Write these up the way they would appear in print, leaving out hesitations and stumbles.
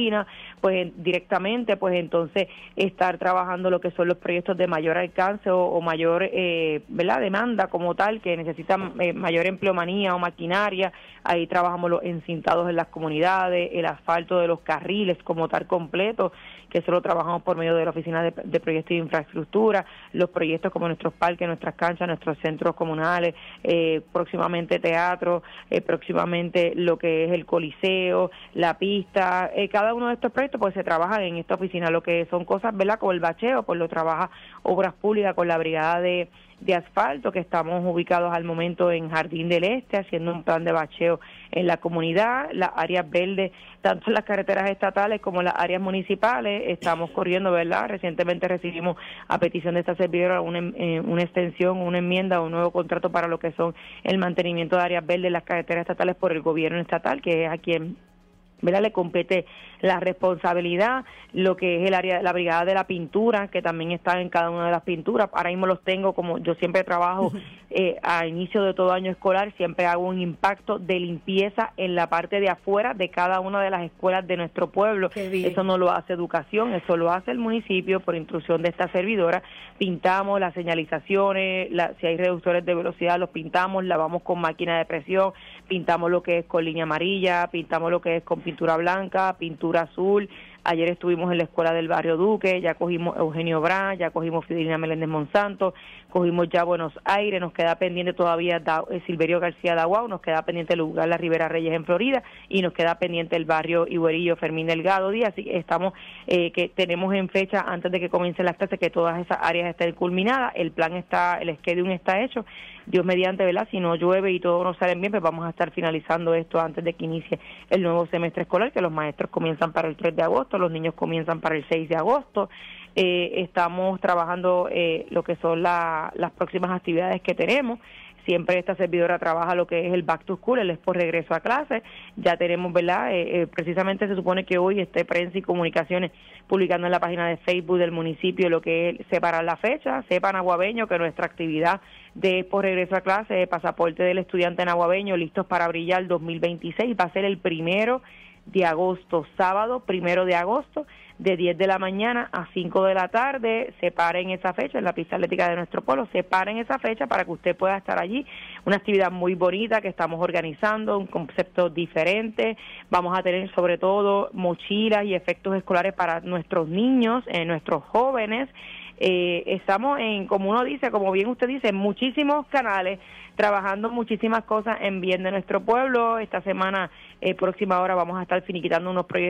oficina, pues directamente, pues entonces estar trabajando lo que son los proyectos de mayor alcance o mayor ¿verdad? Demanda como tal, que necesitan mayor empleomanía o maquinaria. Ahí trabajamos los encintados en las comunidades, el asfalto de los carriles como tal completo, que eso lo trabajamos por medio de la Oficina de Proyectos de Infraestructura, los proyectos como nuestros parques, nuestras canchas, nuestros centros comunales, próximamente teatro, próximamente lo que es el coliseo, la pista, cada uno de estos proyectos pues se trabajan en esta oficina, lo que son cosas, ¿verdad? Como el bacheo, pues lo trabaja Obras Públicas con la brigada de asfalto, que estamos ubicados al momento en Jardín del Este, haciendo un plan de bacheo en la comunidad, las áreas verdes, tanto en las carreteras estatales como en las áreas municipales, estamos corriendo, ¿verdad? Recientemente recibimos a petición de esta servidora una extensión, una enmienda, un nuevo contrato para lo que son el mantenimiento de áreas verdes en las carreteras estatales por el gobierno estatal, que es a quien, ¿verdad? Le compete la responsabilidad, lo que es el área, la brigada de la pintura, que también está en cada una de las pinturas. Ahora mismo los tengo, como yo siempre trabajo a inicio de todo año escolar, siempre hago un impacto de limpieza en la parte de afuera de cada una de las escuelas de nuestro pueblo. Eso no lo hace educación, eso lo hace el municipio por instrucción de esta servidora. Pintamos las señalizaciones, si hay reductores de velocidad los pintamos, lavamos con máquina de presión, pintamos lo que es con línea amarilla, pintamos lo que es con pintura blanca, pintura azul. Ayer estuvimos en la escuela del barrio Duque, ya cogimos Eugenio Brán, ya cogimos Fidelina Meléndez Monsanto, cogimos ya Buenos Aires, nos queda pendiente todavía Silverio García de Aguao, nos queda pendiente el lugar La Ribera Reyes en Florida y nos queda pendiente el barrio Iguerillo Fermín Delgado Díaz, así que estamos, que tenemos en fecha antes de que comiencen las clases que todas esas áreas estén culminadas, el plan está, el schedule está hecho, Dios mediante, ¿verdad? Si no llueve y todo nos sale bien, pues vamos a estar finalizando esto antes de que inicie el nuevo semestre escolar, que los maestros comienzan para el 3 de agosto, los niños comienzan para el 6 de agosto. Estamos trabajando lo que son las próximas actividades que tenemos. Siempre esta servidora trabaja lo que es el Back to School, el es por regreso a clase. Ya tenemos, ¿verdad? Precisamente se supone que hoy esté Prensa y Comunicaciones publicando en la página de Facebook del municipio lo que es separar la fecha. Sepan, aguabeño, que nuestra actividad de por regreso a clase, de pasaporte del estudiante en aguabeño, listos para brillar 2026, va a ser el 1 de agosto, sábado 1 de agosto, de 10 de la mañana a 5 de la tarde. Separen esa fecha en la pista atlética de nuestro pueblo, separen esa fecha para que usted pueda estar allí. Una actividad muy bonita que estamos organizando, un concepto diferente. Vamos a tener sobre todo mochilas y efectos escolares para nuestros niños, nuestros jóvenes. Estamos en, como uno dice, como bien usted dice, en muchísimos canales, trabajando muchísimas cosas en bien de nuestro pueblo. Esta semana, próxima hora, vamos a estar finiquitando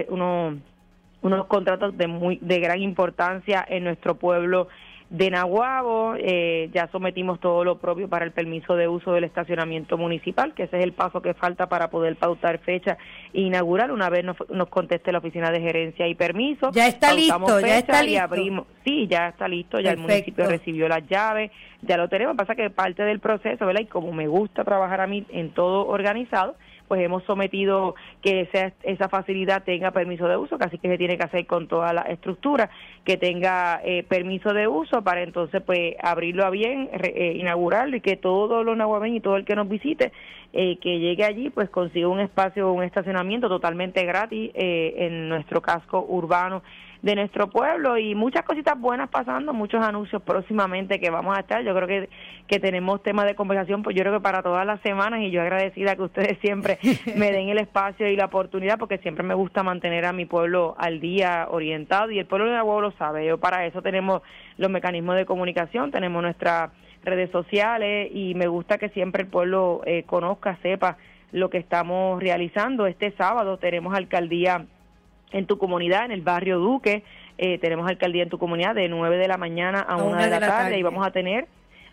unos contratos de gran importancia en nuestro pueblo de Naguabo. Ya sometimos todo lo propio para el permiso de uso del estacionamiento municipal, que ese es el paso que falta para poder pautar fecha e inaugurar una vez nos conteste la oficina de gerencia y permiso. Ya está listo, ya está listo. Y abrimos, sí, ya está listo, ya Perfecto. El municipio recibió las llaves, ya lo tenemos. Pasa que parte del proceso, ¿verdad? Y como me gusta trabajar a mí en todo organizado, pues hemos sometido que esa facilidad tenga permiso de uso, que así que se tiene que hacer con toda la estructura, que tenga permiso de uso para entonces pues abrirlo a bien, inaugurarlo y que todos los nahuabeños y todo el que nos visite, que llegue allí, pues consiga un espacio, un estacionamiento totalmente gratis en nuestro casco urbano de nuestro pueblo, y muchas cositas buenas pasando, muchos anuncios próximamente que vamos a estar. Yo creo que tenemos temas de conversación, pues yo creo que para todas las semanas, y yo agradecida que ustedes siempre me den el espacio y la oportunidad, porque siempre me gusta mantener a mi pueblo al día, orientado, y el pueblo de Nahuatl lo sabe. Yo para eso tenemos los mecanismos de comunicación, tenemos nuestras redes sociales, y me gusta que siempre el pueblo conozca, sepa lo que estamos realizando. Este sábado tenemos alcaldía en tu comunidad, en el barrio Duque, tenemos alcaldía en tu comunidad de 9 de la mañana a 1 de la tarde, y vamos a tener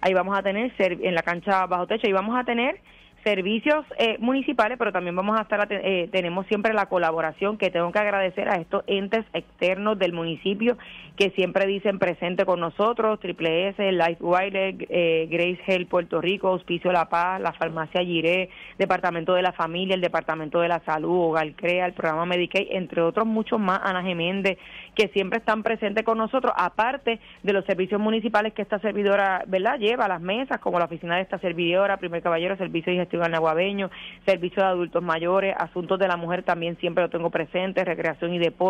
en la cancha bajo techo, y vamos a tener servicios municipales, pero también vamos a estar tenemos siempre la colaboración, que tengo que agradecer a estos entes externos del municipio que siempre dicen presente con nosotros: Triple S, Life Wireless, Grace Health Puerto Rico, Auspicio La Paz, la Farmacia Giré, Departamento de la Familia, el Departamento de la Salud, Hogar Crea, el programa Medicaid, entre otros muchos más, Ana Geméndez, que siempre están presentes con nosotros, aparte de los servicios municipales que esta servidora, ¿verdad?, lleva a las mesas, como la oficina de esta servidora, Primer Caballero, Servicio de Gestión Nahuabeño, Servicio de Adultos Mayores, Asuntos de la Mujer también siempre lo tengo presente, Recreación y Deporte,